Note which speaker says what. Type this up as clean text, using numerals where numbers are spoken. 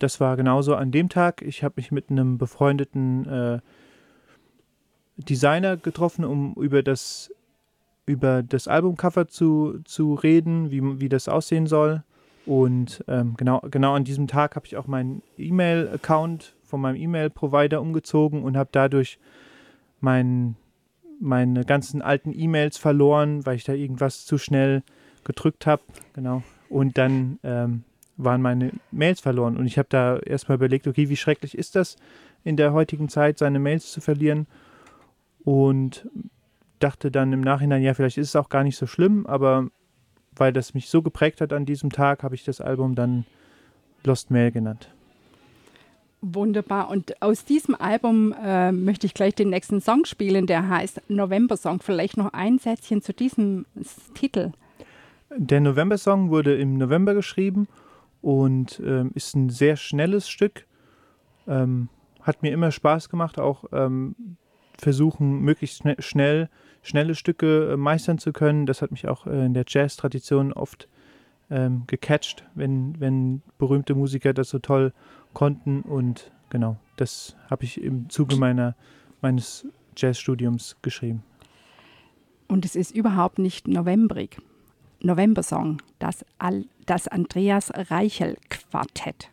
Speaker 1: das war genauso an dem Tag. Ich habe mich mit einem befreundeten Designer getroffen, um über das Albumcover zu reden, wie das aussehen soll. Und genau an diesem Tag habe ich auch meinen E-Mail-Account von meinem E-Mail-Provider umgezogen und habe dadurch meine ganzen alten E-Mails verloren, weil ich da irgendwas zu schnell gedrückt habe. Genau. Und dann waren meine Mails verloren. Und ich habe da erstmal überlegt, okay, wie schrecklich ist das in der heutigen Zeit, seine Mails zu verlieren? Und dachte dann im Nachhinein, ja, vielleicht ist es auch gar nicht so schlimm, aber weil das mich so geprägt hat an diesem Tag, habe ich das Album dann Lost Mail genannt.
Speaker 2: Wunderbar. Und aus diesem Album möchte ich gleich den nächsten Song spielen, der heißt November Song. Vielleicht noch ein Sätzchen zu diesem Titel.
Speaker 1: Der November Song wurde im November geschrieben und ist ein sehr schnelles Stück. Hat mir immer Spaß gemacht, auch versuchen, möglichst schnelle Stücke meistern zu können. Das hat mich auch in der Jazz-Tradition oft gecatcht, wenn berühmte Musiker das so toll konnten. Und genau, das habe ich im Zuge meines Jazzstudiums geschrieben.
Speaker 2: Und es ist überhaupt nicht novembrig. November Song, das Andreas Reichel Quartett.